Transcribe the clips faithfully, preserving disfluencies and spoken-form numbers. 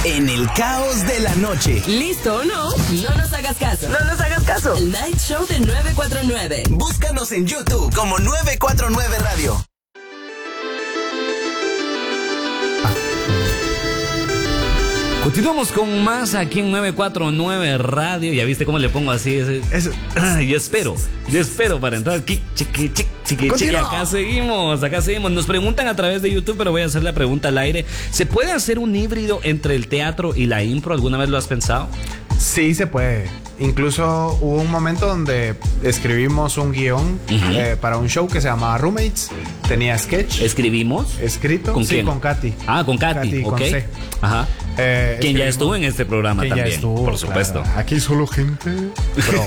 en el caos de la noche. ¿Listo o no? No nos hagas caso. No nos hagas caso. El Night Show de nueve cuatro nueve. Búscanos en YouTube como nueve cuatro nueve Radio. Continuamos con más aquí en nueve cuatro nueve Radio. Ya viste cómo le pongo así. Ese, eso. Yo espero, yo espero para entrar. Chiqui, chiqui, chiqui, chiqui. Acá seguimos, acá seguimos. Nos preguntan a través de YouTube, pero voy a hacer la pregunta al aire. ¿Se puede hacer un híbrido entre el teatro y la impro? ¿Alguna vez lo has pensado? Sí, se puede. Incluso hubo un momento donde escribimos un guión uh-huh. eh, para un show que se llamaba Roommates. Tenía sketch. ¿Escribimos? Escrito. ¿Con sí, quién? con Katy. Ah, con Katy, Katy ok. Con C. Ajá. Eh, quien ya estuvo en este programa también, ya estuvo, por supuesto. Claro. Aquí solo gente pro.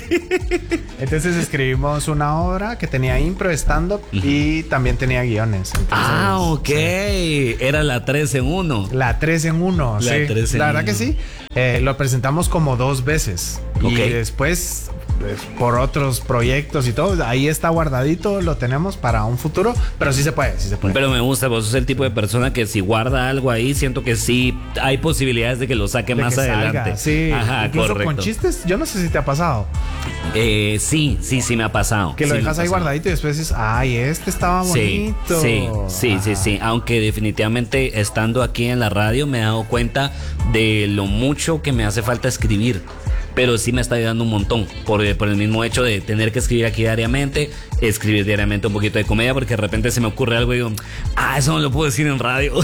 Entonces escribimos una obra que tenía impro, stand-up uh-huh. y también tenía guiones. Entonces, ah, ok. Sí. Era la tres en uno. La tres en uno, la sí. tres en la verdad uno. que sí. Eh, lo presentamos como dos veces. Okay. Y después, pues, por otros proyectos y todo, ahí está guardadito, lo tenemos para un futuro, pero sí se puede, sí se puede. Pero me gusta, vos sos el tipo de persona que si guarda algo ahí, siento que sí hay posibilidades de que lo saque de más adelante. Salga, sí, ajá, incluso correcto. Con chistes, yo no sé si te ha pasado. Eh, sí, sí, sí me ha pasado. Que lo sí dejas ahí guardadito y después dices, ay, este estaba bonito. Sí, sí, sí, sí, sí. Aunque definitivamente estando aquí en la radio me he dado cuenta de lo mucho que me hace falta escribir. Pero sí me está ayudando un montón por, por el mismo hecho de tener que escribir aquí diariamente, escribir diariamente un poquito de comedia, porque de repente se me ocurre algo y digo, ah, eso no lo puedo decir en radio.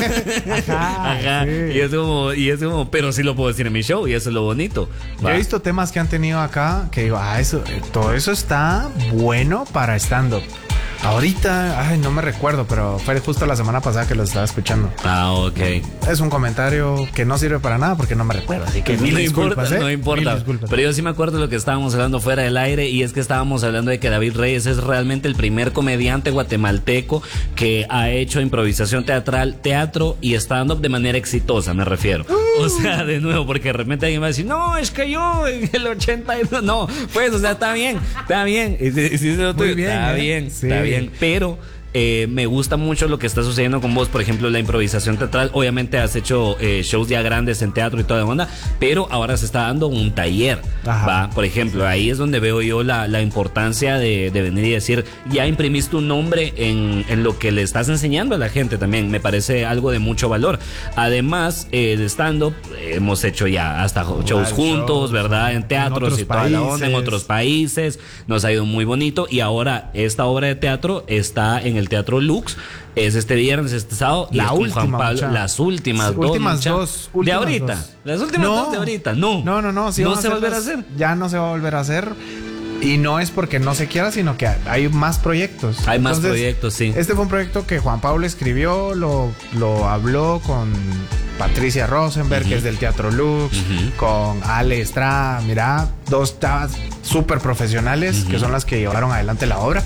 Ajá, Ajá. Sí. Y es como, y es como, pero sí lo puedo decir en mi show y eso es lo bonito. Yo Va. he visto temas que han tenido acá que digo, ah, eso, todo eso está bueno para stand-up. Ahorita, ay, no me recuerdo, pero fue justo la semana pasada que lo estaba escuchando. Ah, ok. Es un comentario que no sirve para nada porque no me recuerdo, así que no mil importa, disculpas, ¿eh? no importa. Pero yo sí me acuerdo de lo que estábamos hablando fuera del aire y es que estábamos hablando de que David Reyes es realmente el primer comediante guatemalteco que ha hecho improvisación teatral, teatro y stand-up de manera exitosa, me refiero. Uh. O sea, de nuevo, porque de repente alguien va a decir, no, es que yo en el ochenta y dos, no, pues, o sea, está bien, está bien. Y, y, y, Muy bien, está ¿eh? bien, Sí. está bien. Pero eh, me gusta mucho lo que está sucediendo con vos, por ejemplo, la improvisación teatral. Obviamente has hecho eh, shows ya grandes en teatro y toda la onda, pero ahora se está dando un taller. Ajá. Va, por ejemplo, ahí es donde veo yo la, la importancia de, de venir y decir, ya imprimiste tu nombre en, en lo que le estás enseñando a la gente también. Me parece algo de mucho valor. Además, eh, de stand-up, eh, hemos hecho ya hasta shows shows juntos, ¿verdad? En teatros y toda la onda, en otros países. Nos ha ido muy bonito y ahora esta obra de teatro está en el Teatro Lux. Es este viernes, este sábado. La y es con última, Juan Pablo, mucha. las últimas sí, dos. Últimas mucha. dos. Últimas de ahorita. Dos. Las últimas no, dos de ahorita. No. No, no, no. Si no se va a volver a hacer. Ya no se va a volver a hacer. Y no es porque no se quiera, sino que hay más proyectos. Hay Entonces, más proyectos, sí. Este fue un proyecto que Juan Pablo escribió, lo, lo habló con Patricia Rosenberg, uh-huh. que es del Teatro Lux, uh-huh. con Ale Estrada, mira, dos chavas súper profesionales, uh-huh. que son las que llevaron adelante la obra.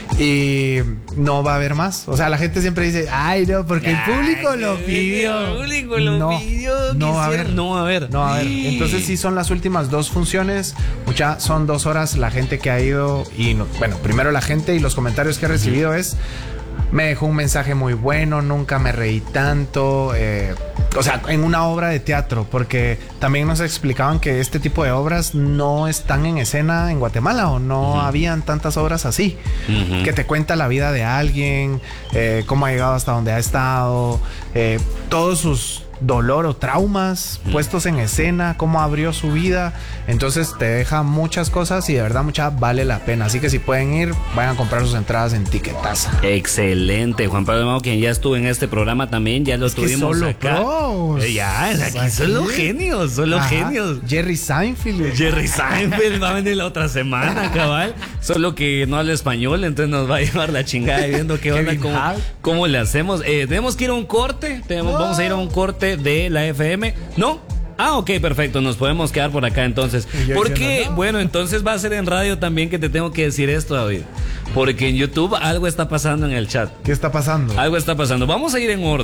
Y no va a haber más. O sea, la gente siempre dice, ay, no, porque ay, el público lo pidió. El público lo no, pidió. No va a haber. No va a haber. No va a haber. Entonces sí son las últimas dos funciones. Mucha, son dos horas. La gente que ha ido y, no, bueno, primero la gente y los comentarios que he recibido uh-huh. es, me dejó un mensaje muy bueno, nunca me reí tanto. Eh, o sea, en una obra de teatro, porque también nos explicaban que este tipo de obras no están en escena en Guatemala o no uh-huh. habían tantas obras así, uh-huh. que te cuenta la vida de alguien, eh, cómo ha llegado hasta donde ha estado, eh, todos sus dolor o traumas mm. puestos en escena, cómo abrió su vida. Entonces te deja muchas cosas y de verdad mucha vale la pena. Así que si pueden ir, vayan a comprar sus entradas en Ticketaza. Excelente. Juan Pablo Mau, quien ya estuvo en este programa también, ya lo es tuvimos solo acá. Pros. Eh, ya, aquí son los genios, son los genios. Jerry Seinfeld. Jerry Seinfeld va a venir la otra semana, cabal. Solo que no habla español, entonces nos va a llevar la chingada viendo qué onda, cómo, cómo le hacemos. Eh, tenemos que ir a un corte, tenemos, no. vamos a ir a un corte de la F M, ¿no? Ah, ok, perfecto, nos podemos quedar por acá entonces. Porque, no. bueno, entonces va a ser en radio también que te tengo que decir esto, David. Porque en YouTube algo está pasando en el chat. ¿Qué está pasando? Algo está pasando. Vamos a ir en orden.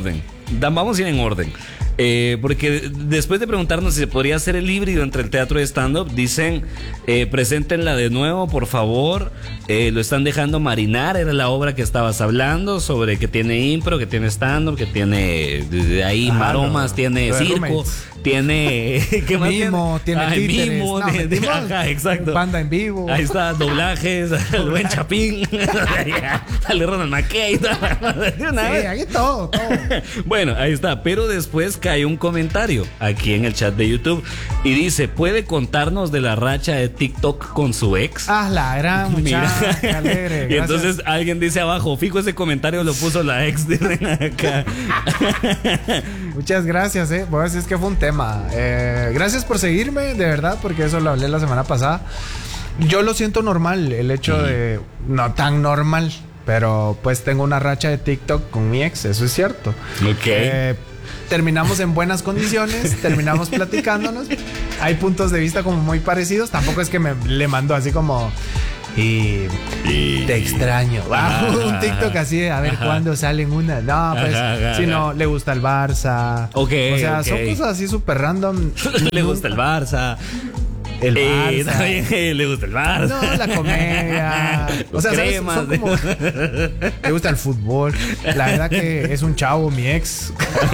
vamos a ir en orden. Eh, porque después de preguntarnos si se podría hacer el híbrido entre el teatro y stand-up, dicen, eh, preséntenla de nuevo, por favor. Eh, lo están dejando marinar. Era la obra que estabas hablando, sobre que tiene impro, que tiene stand-up, que tiene de ahí Ajá, maromas, lo- tiene lo de circo, roommates. tiene... ¿qué más Mimo, tiene Ay, títeres. mimo, No, de- de- metimos ajá, exacto. banda en vivo. Ahí está, doblajes, el buen Chapín, sale Ronald McKay. De una Sí, vez. aquí todo, todo. Bueno, ahí está, pero después cae un comentario aquí en el chat de YouTube y dice, ¿puede contarnos de la racha de TikTok con su ex? Ah, la gran Mira. muchacha, qué alegre. Y Gracias. entonces alguien dice abajo, fijo, ese comentario lo puso la ex, dicen acá. Muchas gracias, eh. Pues es que fue un tema. Eh, gracias por seguirme, de verdad, porque eso lo hablé la semana pasada. Yo lo siento normal, el hecho de... No tan normal, pero pues tengo una racha de TikTok con mi ex, eso es cierto. Ok. Eh, terminamos en buenas condiciones, terminamos platicándonos. Hay puntos de vista como muy parecidos. Tampoco es que me le mando así como... Y te extraño. Ah. Un TikTok así de a ver Ajá. cuándo salen una. No, pues, Ajá, ajá, si no, ajá. le gusta el Barça. Ok, O sea, ok. son cosas así súper random. Le gusta el Barça. El Eh, Barça. también, eh, le gusta el Barça. No, la comedia. O Los sea, ¿sabes? cremas. Son como... Le gusta el fútbol. La verdad que es un chavo, mi ex.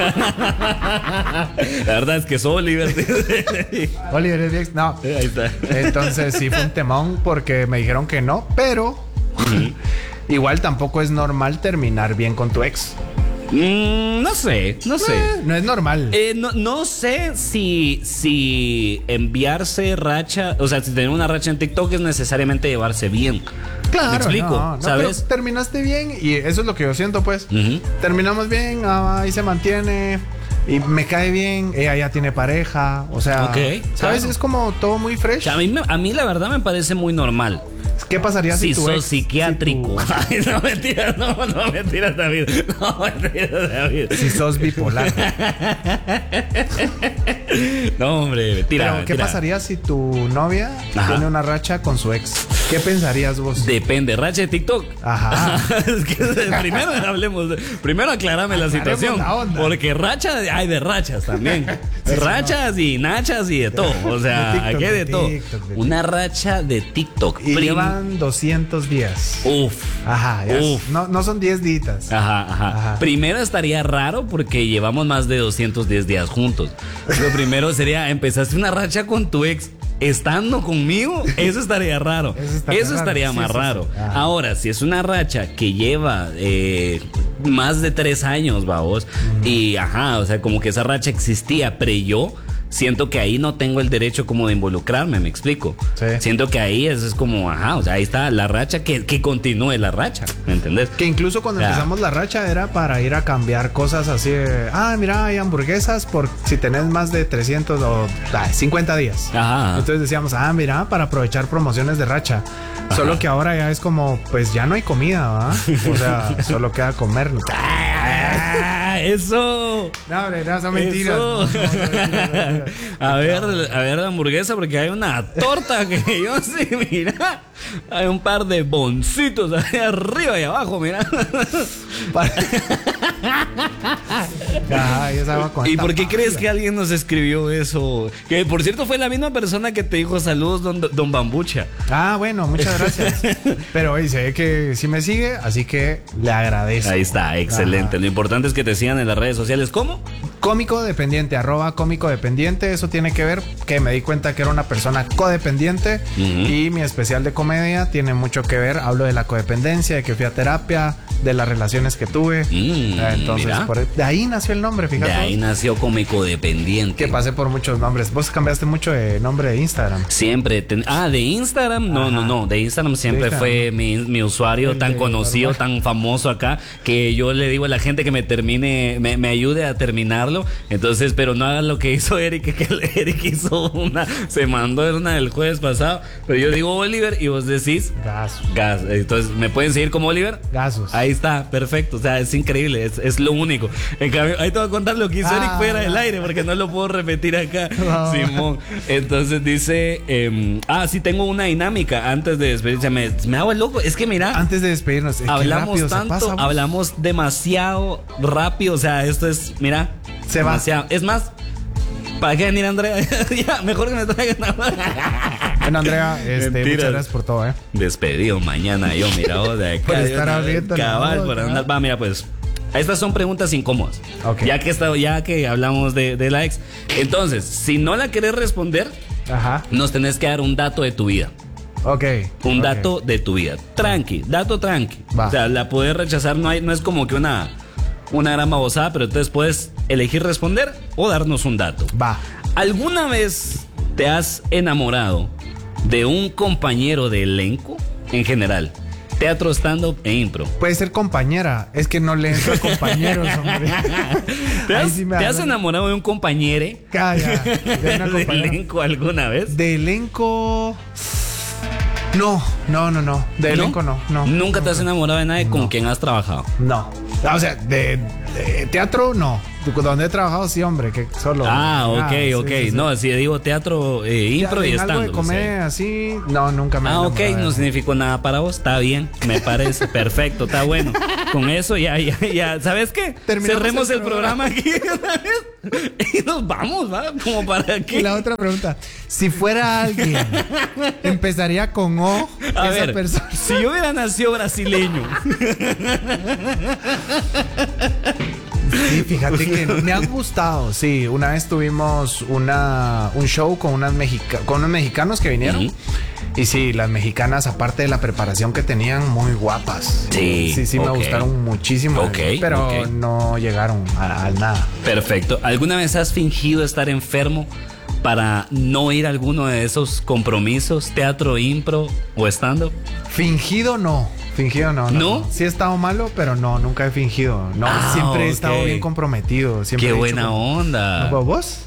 La verdad es que es Oliver. Oliver es mi ex. No. Ahí está. Entonces sí fue un temón porque me dijeron que no, pero igual tampoco es normal terminar bien con tu ex. Mm, no sé, no sé. Eh, no es normal. Eh, no, no sé si, si enviarse racha, o sea, si tener una racha en TikTok es necesariamente llevarse bien. Claro, Me explico, no, no, ¿sabes? pero terminaste bien y eso es lo que yo siento, pues. Ujú. Terminamos bien, ah, ahí se mantiene y me cae bien. Ella ya tiene pareja, o sea, Ok, ¿sabes? claro. Es como todo muy O fresh. sea, a, mí, me- a mí la verdad me parece muy normal. ¿Qué pasaría si Si tu sos ex- psiquiátrico. si tu- Ay, no, mentira, no, no, mentira, David. No, mentira, David. Si sos bipolar. No, hombre, mentira. Pero, ¿qué mentira. pasaría si tu novia Ajá. tiene una racha con su ex? ¿Qué pensarías vos? Depende, racha de TikTok. Ajá. Es que primero hablemos, de- primero aclarame la Aclaremos situación. la onda. Porque racha, hay de rachas también. Rachas y nachas y de todo. O sea, De TikTok, aquí hay de, de todo. TikTok, de Una racha de TikTok. Y Prim- llevan doscientos días. Uf. Ajá, ya. Uf. No, no son diez días. Ajá, ajá, Ajá. Primero estaría raro porque llevamos más de doscientos diez días juntos. Lo primero sería, empezaste una racha con tu ex estando conmigo. Eso estaría raro. Eso estaría Eso estaría raro. Sí, más sí, sí. raro. Ajá. Ahora, si es una racha que lleva eh, más de tres años, vamos, y ajá, o sea, como que esa racha existía, pero yo siento que ahí no tengo el derecho como de involucrarme, me explico. Sí. Siento que ahí es, es como, ajá, o sea, ahí está la racha, que, que continúe la racha, ¿me entendés? Que incluso cuando Ya. empezamos la racha era para ir a cambiar cosas así de, ah, mira, hay hamburguesas por si tenés más de trescientos o ah, cincuenta días. Ajá. Entonces decíamos, ah, mira, para aprovechar promociones de racha. Solo que ahora ya es como, pues ya no hay comida, ¿va? O sea, solo queda comer. ¡Ah, eso! No, hombre, no, son mentiras. Eso. No, no, son mentiras, son mentiras. A ver, a ver la hamburguesa, porque hay una torta que yo sí, mira. Hay un par de boncitos ahí arriba y abajo, mira. Para- Ajá, y esa agua con ¿Y por qué tapa. crees que alguien nos escribió eso? Que por cierto fue la misma persona que te dijo saludos, don, don Bambucha. Ah, bueno, muchas gracias. Pero hoy sé que sí me sigue, así que le agradezco. Ahí está, excelente. Ajá. Lo importante es que te sigan en las redes sociales. ¿Cómo? Cómico dependiente, arroba cómico dependiente. Eso tiene que ver que me di cuenta que era una persona codependiente. Ujú. Y mi especial de comedia tiene mucho que ver. Hablo de la codependencia, de que fui a terapia, de las relaciones que tuve. Mm, Eh, Entonces, mira. por- de ahí nació el nombre, fíjate. De ahí nació Cómico Dependiente. Que pasé por muchos nombres. Vos cambiaste mucho de nombre de Instagram. Siempre. ten- ah, de Instagram. No, Ajá. no, no. De Instagram siempre De fue mi, mi usuario El tan de conocido, normal. tan famoso acá, que yo le digo a la gente que me termine, me, me ayude a terminarlo. Entonces, pero no hagan lo que hizo Eric, que el Eric hizo una, se mandó una del jueves pasado. Pero yo digo Oliver y vos decís Gasos. Gas. Entonces, ¿me pueden seguir como Oliver? Gasos. Ahí Ahí está, perfecto. O sea, es increíble, es, es lo único. En cambio, ahí te voy a contar lo que hizo ah, Eric fuera del aire, porque no lo puedo repetir acá, no. Simón. Entonces dice, eh, ah, sí, tengo una dinámica antes de despedirse. Me, me hago el loco. Es que mira, antes de despedirnos, es hablamos tanto, pasa, hablamos demasiado rápido. O sea, esto es, mira, se demasiado. va. Es más, ¿para qué venir, Andrea? Ya, mejor que me traigan nada. Bueno, Andrea, este, muchas gracias por todo, ¿eh? Despedido mañana yo, mira, vos de acá. Por estar abriendo cabal, por andar. Va, mira, pues, estas son preguntas incómodas. Okay. Ya que está, ya que hablamos de, de la ex. Entonces, si no la querés responder, ajá, nos tenés que dar un dato de tu vida. Ok. Un okay. dato de tu vida. Tranqui, dato tranqui. Va. O sea, la podés rechazar, no hay, no es como que una, una gran babosada, pero entonces puedes elegir responder o darnos un dato. Va. ¿Alguna vez te has enamorado de un compañero de elenco en general? Teatro, stand-up e impro. Puede ser compañera. Es que no le entro a compañeros, hombre. ¿Te has, sí ¿te has enamorado de un compañero? Calla. ¿De, una ¿De elenco alguna vez? De elenco... No, no, no, no. De ¿No? elenco no, no. ¿Nunca no, te has enamorado de nadie no. con quien has trabajado? No. O sea, de, de teatro no. Donde he trabajado sí, hombre, que solo. Ah, ok, ah, ok. sí, sí, no, sí. si digo teatro, eh, impro y stand-up. Algo de comer así, no, nunca me he Ah, ok, no significó nada para vos. Está bien, me parece perfecto, está bueno. Con eso ya, ya, ya. ¿Sabes qué? Terminamos cerremos el, el programa, programa aquí y nos vamos, ¿va? Como para qué. Y la otra pregunta: si fuera alguien, empezaría con O. A esa ver, persona. Si yo hubiera nacido brasileño. Sí, fíjate que me han gustado. Sí, una vez tuvimos una, un show con, unas mexica, con unos mexicanos que vinieron. Uh-huh. Y sí, las mexicanas, aparte de la preparación que tenían, muy guapas. Sí, sí, sí, okay. Me gustaron muchísimo. Okay, pero okay. no llegaron a, a nada. Perfecto. ¿Alguna vez has fingido estar enfermo para no ir a alguno de esos compromisos, teatro, impro o stand-up? Fingido no. Fingido no, no. ¿No? Sí he estado malo, pero no, nunca he fingido. No, ah, siempre okay. he estado bien comprometido. Siempre Qué he buena como... onda. ¿No, vos?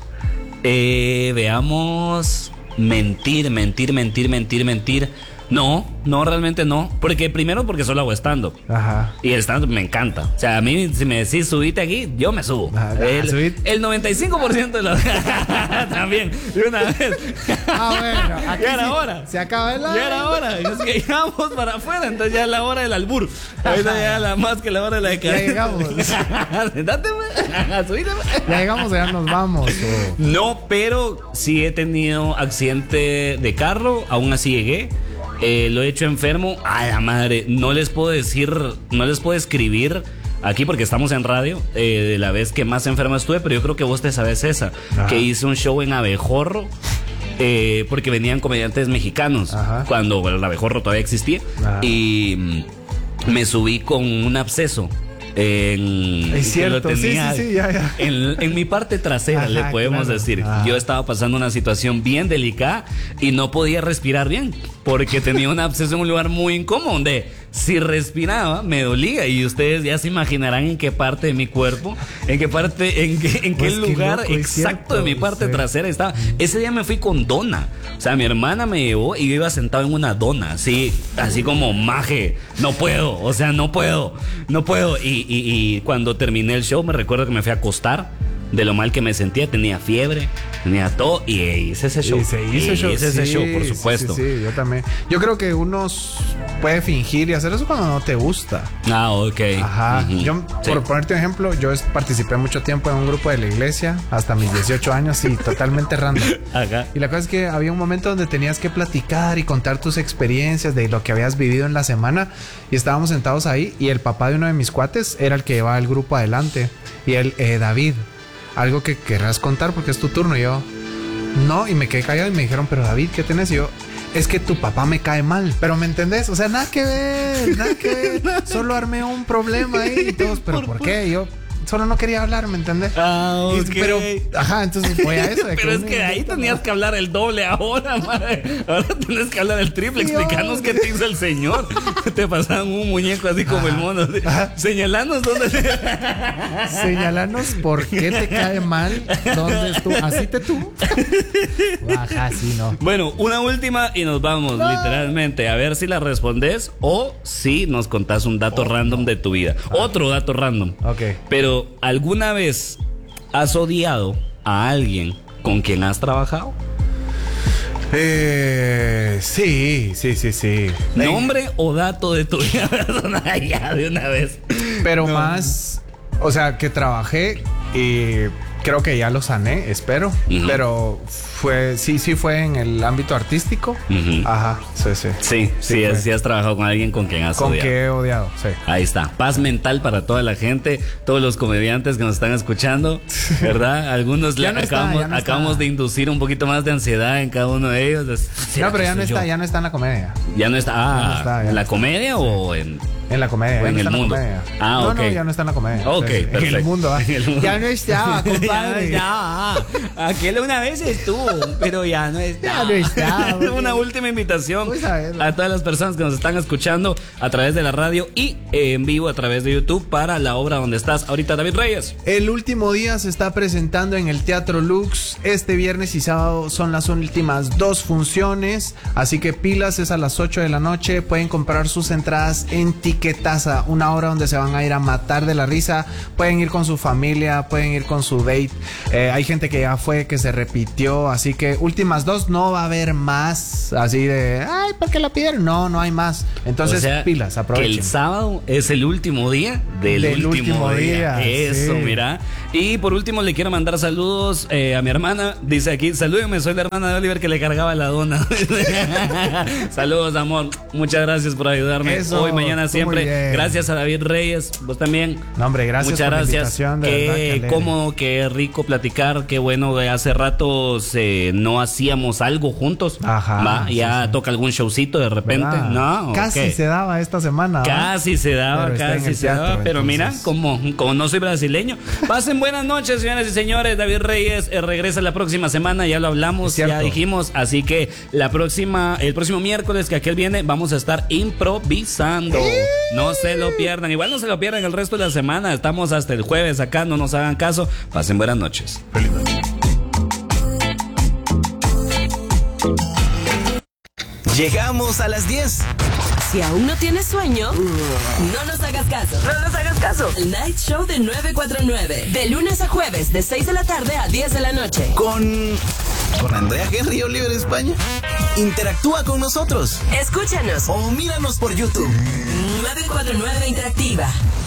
Eh, veamos. Mentir, mentir, mentir, mentir, mentir. No, no, realmente no. Porque primero porque solo hago stand-up. Ajá. Y el stand-up me encanta. O sea, a mí si me decís subite aquí, yo me subo. Ajá, el, el noventa y cinco por ciento de los... También, de una vez. Ah, bueno. Aquí ya era sí, hora. Se acaba el Ya era hora. Y es que ya vamos para afuera. Entonces ya es la hora del albur. Ahorita ya la más que la hora de la de Ya llegamos. Date, subite. Ya llegamos, ya nos vamos. Oh. No, pero sí he tenido accidente de carro. Aún así llegué. Eh, lo he hecho enfermo. Ay, la madre. No les puedo decir, no les puedo escribir aquí porque estamos en radio eh, de la vez que más enfermo estuve, pero yo creo que vos te sabes esa. Ajá. Que hice un show en Abejorro eh, porque venían comediantes mexicanos. Ajá. Cuando bueno, el Abejorro todavía existía. Ajá. Y me subí con un absceso. En, es cierto, lo tenía sí, sí, sí, ya, ya. En, en mi parte trasera, ajá, le podemos claro. decir. Ajá. Yo estaba pasando una situación bien delicada y no podía respirar bien porque tenía un absceso en un lugar muy incómodo donde si respiraba me dolía y ustedes ya se imaginarán en qué parte de mi cuerpo, en qué parte, en qué, en pues qué lugar loco, exacto cierto, de mi parte sí. trasera estaba. Ese día me fui con dona. O sea, mi hermana me llevó y yo iba sentado en una dona, así, así como maje. No puedo, o sea, no puedo, no puedo. Y, y, y cuando terminé el show me recuerdo que me fui a acostar de lo mal que me sentía, tenía fiebre, tenía todo y hice ese show. Y se hizo y show. hice ese sí, show, por supuesto. Sí, sí, sí, yo también. Yo creo que uno puede fingir y hacer eso cuando no te gusta. Ah, ok. Ajá. Uh-huh. Yo, sí. por ponerte un ejemplo, yo participé mucho tiempo en un grupo de la iglesia, hasta mis dieciocho años, sí, totalmente random. Ajá. Y la cosa es que había un momento donde tenías que platicar y contar tus experiencias de lo que habías vivido en la semana. Y estábamos sentados ahí y el papá de uno de mis cuates era el que llevaba el grupo adelante. Y él, eh, David, algo que querrás contar porque es tu turno. Y yo, no, y me quedé callado y me dijeron, pero David, ¿qué tenés? Y yo, es que tu papá me cae mal, pero ¿me entendés? O sea, nada que ver, nada que ver. Solo armé un problema ahí y todos, pero ¿por, ¿por qué? Y yo, solo no quería hablar, ¿me entendés? Ah, ok. Y- pero, ajá, entonces voy a eso. de Pero es uno que ahí invita, tenías ¿no? que hablar el doble ahora, madre. Ahora tienes que hablar el triple. Sí, Explícanos hombre. qué te hizo el señor. Te pasaban un muñeco así como el mono. Señalanos dónde. Señalanos por qué te cae mal, dónde es tú. ¿Así te tú? Baja, así no. Bueno, una última y nos vamos, No. literalmente. A ver si la respondes o si nos contás un dato random de tu vida. Otro dato random. Ok. Pero, ¿alguna vez has odiado a alguien con quien has trabajado? Eh, sí, sí, sí, sí. ¿Nombre o dato de tu vida personal? Ya, de una vez. Pero No. más, o sea, que trabajé y creo que ya lo sané, espero. Ujú. Pero fue, sí, sí fue en el ámbito artístico. Ujú. Ajá, sí, sí. Sí, sí, fue. sí has trabajado con alguien con quien has Con odiado. que he odiado, sí. Ahí está, paz mental para toda la gente, todos los comediantes que nos están escuchando, ¿verdad? Algunos Ya le no está, acabamos, ya no está. acabamos de inducir un poquito más de ansiedad en cada uno de ellos. ¿Será No, pero que ya no soy yo? está, ya no está en la comedia. Ya no está. Ah, Ya no está, ya ¿en la no comedia o en...? En la comedia, O ya en no el está mundo. En la comedia. Ah, no, ok. no, ya no está en la comedia. Ok, Sí, sí. En perfecto. el mundo, ¿ah? En el mundo. Ya no está, compadre. Ya, ya. Aquel una vez estuvo, pero ya no está. Ya no está, güey. Una última invitación Pues a ver, a todas las personas que nos están escuchando a través de la radio y eh, en vivo a través de YouTube para la obra donde estás ahorita, David Reyes. El último día se está presentando en el Teatro Lux. Este viernes y sábado son las últimas dos funciones. Así que pilas, es a las ocho de la noche. Pueden comprar sus entradas en Tiquetaza, una hora donde se van a ir a matar de la risa. Pueden ir con su familia, pueden ir con su date. Eh, hay gente que ya fue, que se repitió. Así que últimas dos, no va a haber más. Así de, ay, ¿por qué la pidieron? No, no hay más. Entonces, O sea, pilas, que aprovechen. el sábado es el último día del, Del último, último día. día, Eso, sí. mira. Y por último le quiero mandar saludos eh, a mi hermana. Dice aquí, salúdenme, soy la hermana de Oliver que le cargaba la dona. Saludos, amor. Muchas gracias por ayudarme. Eso, hoy, mañana, tú siempre. muy bien. Gracias a David Reyes. Vos también. No, hombre, gracias Muchas por la gracias. invitación, de verdad, qué Qué alegre. cómodo, qué rico platicar. Qué bueno. eh, Hace rato eh, no hacíamos algo juntos. Ajá, ¿va? sí, Ya sí. toca algún showcito de repente. ¿Verdad? No, Casi ok. se daba esta semana. ¿va? Casi se daba, Pero está en casi el se daba. teatro, Pero mira, entonces. como, como no soy brasileño. Pasen buenas noches, señoras y señores. David Reyes eh, regresa la próxima semana, ya lo hablamos, Es cierto. ya dijimos. Así que la próxima, el próximo miércoles que aquel viene, vamos a estar improvisando. No se lo pierdan. Igual no se lo pierdan el resto de la semana. Estamos hasta el jueves acá, no nos hagan caso. Pasen buenas noches. Llegamos a las diez. Si aún no tienes sueño, no nos hagas caso. No nos hagas caso. El Night Show de nueve cuatro nueve. De lunes a jueves, de seis de la tarde a diez de la noche. Con... Con Andrea Henry y Oliver España. Interactúa con nosotros. Escúchanos. O míranos por YouTube. nueve cuatro nueve Interactiva.